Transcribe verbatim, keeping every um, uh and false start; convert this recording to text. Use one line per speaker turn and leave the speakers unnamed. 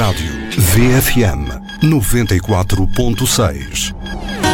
Rádio V F M noventa e quatro ponto seis.